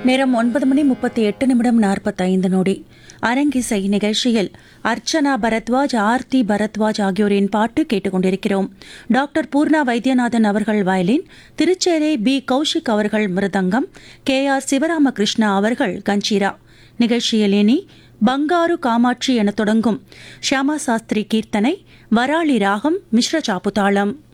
நேரம் 9:38:45. அரங்கிசை நிகழ்ச்சியில் அர்ச்சனா பரத்வாஜ், ஆர்த்தி பரத்வாஜ் ஆகியோரின் பாட்டு கேட்டுக்கொண்டிருக்கிறோம். டாக்டர் பூர்ணா வைத்தியநாதன் அவர்கள் வயலின், திருச்சேரை பி. கௌஷிக் அவர்கள் மிருதங்கம், KR சிவராமகிருஷ்ணா அவர்கள் கஞ்சிரா. நிகழ்ச்சியில் இனி பங்காரு காமாட்சி என தொடங்கும் ஷியாமா சாஸ்திரி கீர்த்தனை, வராளி ராகம், மிஸ்ர சாப்புதாளம்.